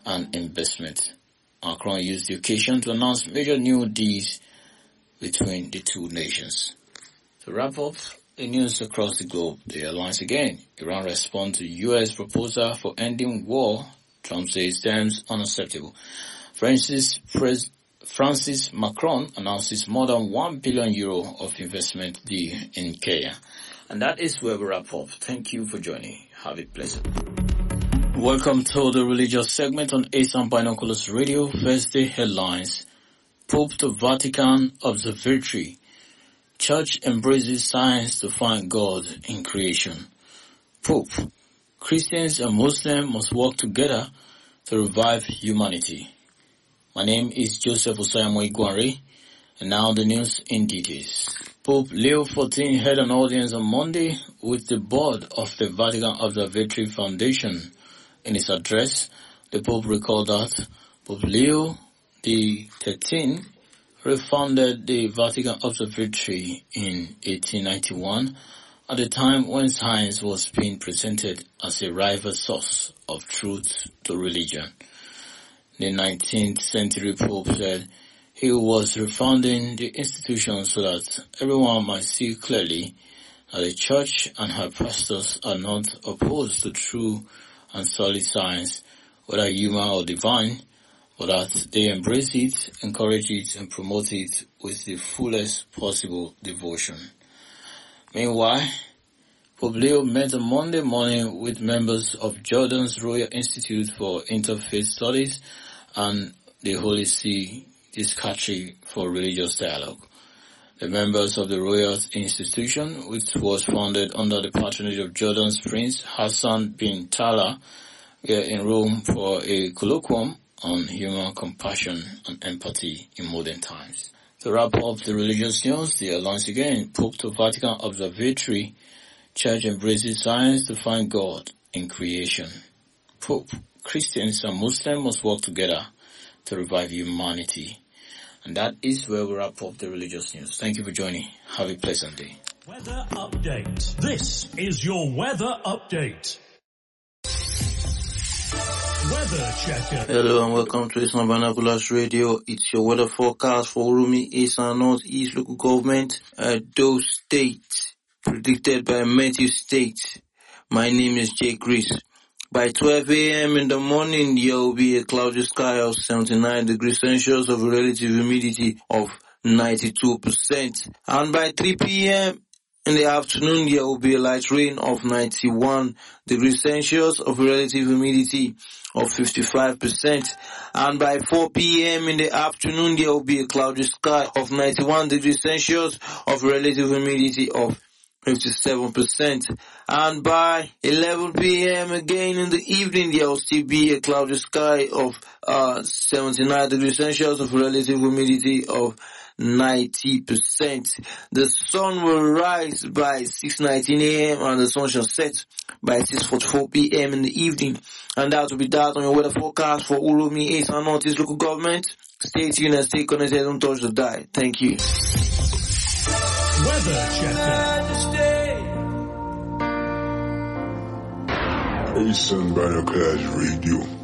and investment. Macron used the occasion to announce major new deals between the two nations. To wrap up the news across the globe, the headlines again. Iran responds to U.S. proposal for ending war. Trump says terms unacceptable. Francis Macron announces more than €1 billion of investment deal in Kenya. And that is where we wrap up. Thank you for joining. Have a pleasant. Welcome to the religious segment on ASAM Binoculars Radio. First day headlines. Pope to Vatican Observatory. Church embraces science to find God in creation. Pope. Christians and Muslims must work together to revive humanity. My name is Joseph Osayamo Iguare, and now the news in details. Pope Leo XIV held an audience on Monday with the board of the Vatican Observatory Foundation. In his address, the Pope recalled that Pope Leo XIII refounded the Vatican Observatory in 1891 at a time when science was being presented as a rival source of truth to religion. The 19th century Pope said he was refounding the institution so that everyone might see clearly that the Church and her pastors are not opposed to true and solid science, whether human or divine, but that they embrace it, encourage it, and promote it with the fullest possible devotion. Meanwhile, Pope Leo met on Monday morning with members of Jordan's Royal Institute for Interfaith Studies and the Holy See Dicastery for Religious Dialogue. The members of the Royal Institution, which was founded under the patronage of Jordan's Prince Hassan bin Talal, were in Rome for a colloquium on human compassion and empathy in modern times. To wrap up the religious news, the headlines again. Pope to Vatican Observatory. Church embraces science to find God in creation. Pope. Christians and Muslims must work together to revive humanity. And that is where we wrap up the religious news. Thank you for joining. Have a pleasant day. Weather update. This is your weather update. Weather checker. Hello and welcome to Eastern Binoculars Radio. It's your weather forecast for Urumi, East and North East Local Government, Edo State, predicted by Matthew State. My name is Jay Chris. By 12 a.m. in the morning, there will be a cloudy sky of 79 degrees Celsius of relative humidity of 92%. And by 3 p.m. in the afternoon, there will be a light rain of 91 degrees Celsius of relative humidity of 55%. And by 4 p.m. in the afternoon, there will be a cloudy sky of 91 degrees Celsius of relative humidity of 57%. And by 11 p.m. again in the evening, there will still be a cloudy sky of 79 degrees Celsius of relative humidity of 90%. The sun will rise by 6:19 a.m. and the sun shall set by 6:44 p.m. in the evening. And that will be that on your weather forecast for Urumi, East and North East Local Government. Stay tuned and stay connected. Don't touch the dial. Thank you. Weather checker. Eastern Binoculars Radio.